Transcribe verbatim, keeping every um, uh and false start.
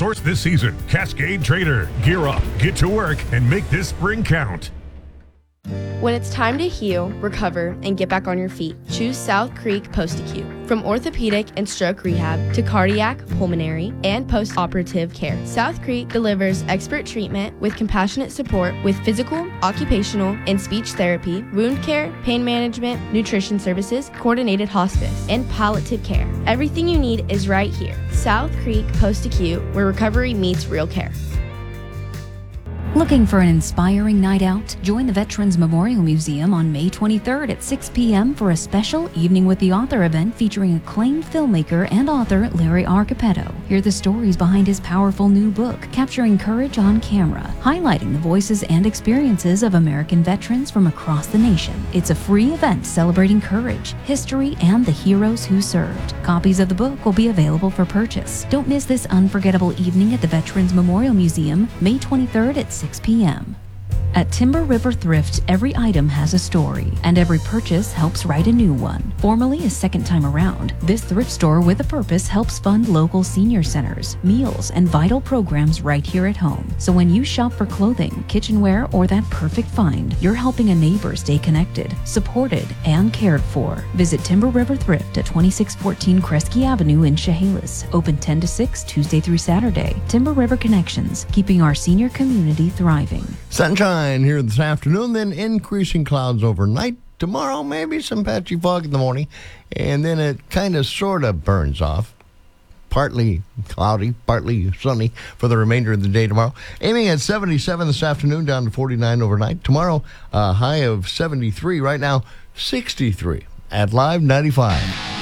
source this season. Cascade Trader. Gear up, get to work, and make this spring count. When it's time to heal, recover, and get back on your feet, choose South Creek Post-Acute. From orthopedic and stroke rehab to cardiac, pulmonary, and post-operative care, South Creek delivers expert treatment with compassionate support with physical, occupational, and speech therapy, wound care, pain management, nutrition services, coordinated hospice, and palliative care. Everything you need is right here. South Creek Post-Acute, where recovery meets real care. Looking for an inspiring night out? Join the Veterans Memorial Museum on May twenty-third at six p.m. for a special Evening with the Author event featuring acclaimed filmmaker and author Larry R. Capetto. Hear the stories behind his powerful new book, capturing courage on camera, highlighting the voices and experiences of American veterans from across the nation. It's a free event celebrating courage, history, and the heroes who served. Copies of the book will be available for purchase. Don't miss this unforgettable evening at the Veterans Memorial Museum, May twenty-third at six p.m. At Timber River Thrift, every item has a story, and every purchase helps write a new one. Formerly a second time around, this thrift store with a purpose helps fund local senior centers, meals, and vital programs right here at home. So when you shop for clothing, kitchenware, or that perfect find, you're helping a neighbor stay connected, supported, and cared for. Visit Timber River Thrift at twenty-six fourteen Kresge Avenue in Chehalis. Open ten to six, Tuesday through Saturday. Timber River Connections, keeping our senior community thriving. Sunshine here this afternoon, then increasing clouds overnight. Tomorrow, maybe some patchy fog in the morning, and then it kind of sort of burns off. Partly cloudy, partly sunny for the remainder of the day tomorrow. Aiming at seventy-seven this afternoon, down to forty-nine overnight. Tomorrow, a high of seventy-three. Right now, sixty-three at Live ninety-five.